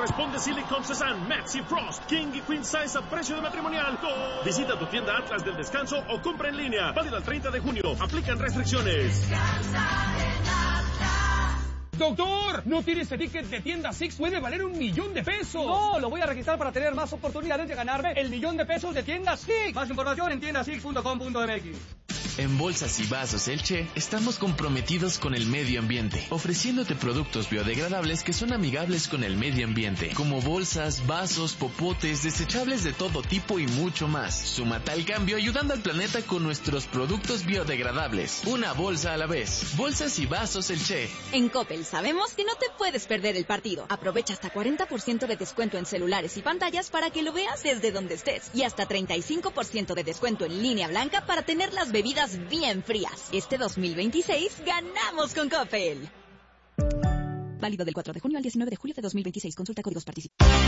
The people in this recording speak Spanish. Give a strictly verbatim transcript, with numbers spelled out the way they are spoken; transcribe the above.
corresponde Silicon Cezanne, Maxi Frost, King y Queen Size a precio de matrimonial. ¡Go! Visita tu tienda Atlas del Descanso o compra en línea. Válido el treinta de junio. Aplican restricciones. ¡Doctor! ¿No tiene este ticket de tienda Six? ¡Puede valer un millón de pesos! No, lo voy a registrar para tener más oportunidades de ganarme el millón de pesos de tienda Six. Más información en tienda six punto com punto m x. En Bolsas y Vasos Elche estamos comprometidos con el medio ambiente, ofreciéndote productos biodegradables que son amigables con el medio ambiente, como bolsas, vasos, popotes, desechables de todo tipo y mucho más. Súmate al cambio ayudando al planeta con nuestros productos biodegradables. Una bolsa a la vez. Bolsas y Vasos Elche. En Coppel sabemos que no te puedes perder el partido. Aprovecha hasta cuarenta por ciento de descuento en celulares y pantallas para que lo veas desde donde estés. Y hasta treinta y cinco por ciento de descuento en línea blanca para tener las bebidas bien frías. Este dos mil veintiséis ganamos con Coppel. Válido del cuatro de junio al diecinueve de julio de dos mil veintiséis. Consulta códigos participantes.